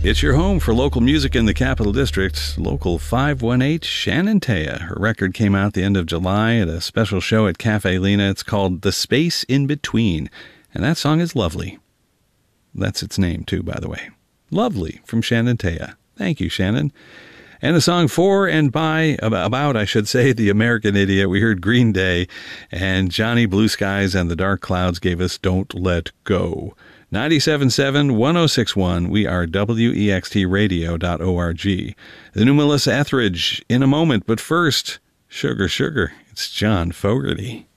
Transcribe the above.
It's your home for local music in the Capital District. Local 518, Shannon Taya. Her record came out the end of July at a special show at Cafe Lena. It's called The Space in Between, and that song is Lovely. That's its name, too, by the way. Lovely from Shannon Taya. Thank you, Shannon. And the song for and by, about, I should say, The American Idiot. We heard Green Day, and Johnny Blue Skies and the Dark Clouds gave us Don't Let Go. 97.7, 106.1, we are WEXTradio.org. The new Melissa Etheridge in a moment, but first, Sugar Sugar, it's John Fogerty.